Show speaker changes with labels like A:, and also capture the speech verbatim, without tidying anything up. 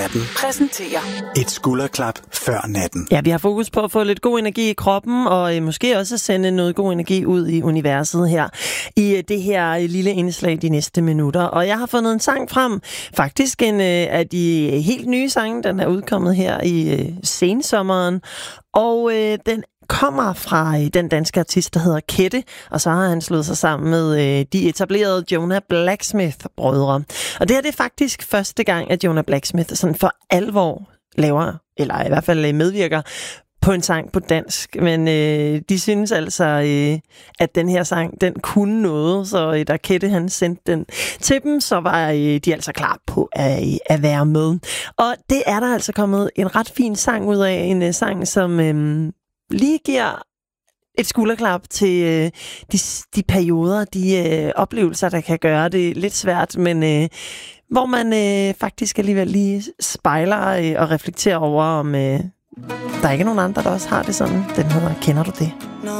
A: præsenterer
B: et skulderklap før natten.
C: Ja, vi har fokus på at få lidt god energi i kroppen, og øh, måske også at sende noget god energi ud i universet her, i øh, det her øh, lille indslag de næste minutter. Og jeg har fundet en sang frem, faktisk en øh, af de helt nye sange, den er udkommet her i øh, sensommeren, og øh, den kommer fra øh, den danske artist, der hedder Kette, og så har han slået sig sammen med øh, de etablerede Jonah Blacksmith-brødre. Og det her det er faktisk første gang, at Jonah Blacksmith sådan for alvor laver, eller i hvert fald medvirker på en sang på dansk. Men øh, de synes altså, øh, at den her sang, den kunne noget, så øh, da Kette han sendte den til dem, så var øh, de altså klar på at, at være med. Og det er der altså kommet en ret fin sang ud af, en øh, sang, som øh, lige giver et skulderklap til øh, de, de perioder, de øh, oplevelser, der kan gøre det lidt svært, men øh, hvor man øh, faktisk alligevel lige spejler øh, og reflekterer over, om øh, der er ikke nogen andre, der også har det sådan. Den hedder Kender du det?